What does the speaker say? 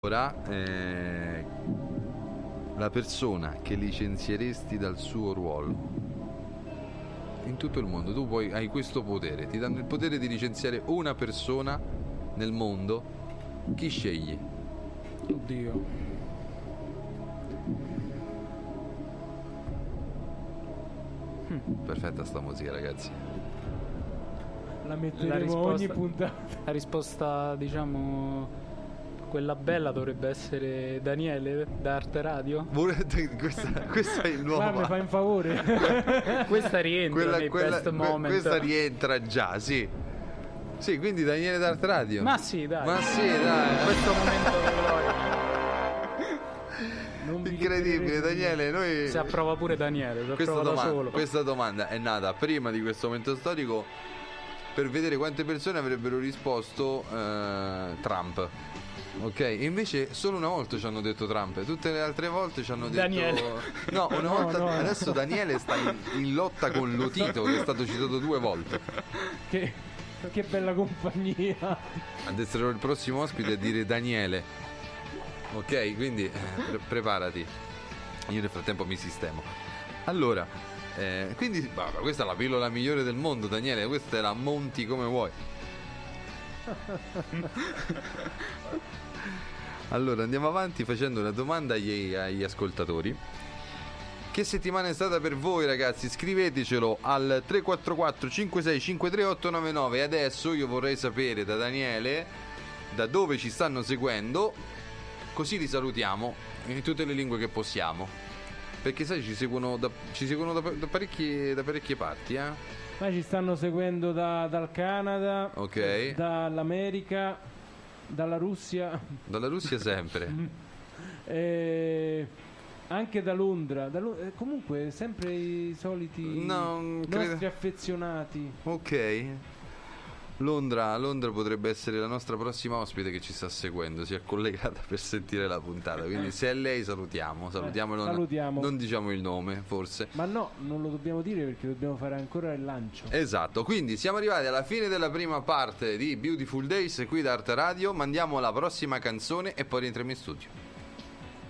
Ora, la persona che licenzieresti dal suo ruolo in tutto il mondo, tu hai questo potere, ti danno il potere di licenziare una persona nel mondo, chi scegli? Oddio. Perfetta sta musica, ragazzi. La metteremo ogni puntata. La risposta, diciamo, quella bella dovrebbe essere Daniele da Arte Radio. Questa è il nuovo. Ma mi fa un favore. Questa rientra nei best moment. Questa rientra già, sì. Sì, quindi Daniele da Arte Radio. Ma sì, dai. Questo momento di gloria. Incredibile, Daniele. Noi... Si approva pure Daniele. Questa domanda è nata prima di questo momento storico per vedere quante persone avrebbero risposto Trump. Ok, invece solo una volta ci hanno detto Trump, tutte le altre volte ci hanno detto Daniele. No, una volta. No. Adesso Daniele sta in lotta con Lotito, che è stato citato 2 volte. Che bella compagnia. Ad essere il prossimo ospite a dire Daniele. Ok, quindi preparati. Io nel frattempo mi sistemo. Allora, quindi questa è la pillola migliore del mondo, Daniele. Questa è la monti come vuoi. Allora andiamo avanti facendo una domanda agli ascoltatori. Che settimana è stata per voi, ragazzi? Scrivetecelo al 344 5653 899. E adesso io vorrei sapere da Daniele da dove ci stanno seguendo, così li salutiamo in tutte le lingue che possiamo, perché sai ci seguono da parecchie parti, Ma ci stanno seguendo dal Canada, ok, dall'America, dalla Russia. Dalla Russia sempre. Anche da Londra. Comunque sempre i soliti nostri affezionati. Ok. Londra potrebbe essere la nostra prossima ospite che ci sta seguendo, si è collegata per sentire la puntata, quindi se è lei salutiamo. Non diciamo il nome forse, ma no, non lo dobbiamo dire perché dobbiamo fare ancora il lancio. Esatto, quindi siamo arrivati alla fine della prima parte di Beautiful Days qui da Arte Radio, mandiamo la prossima canzone e poi rientriamo in studio.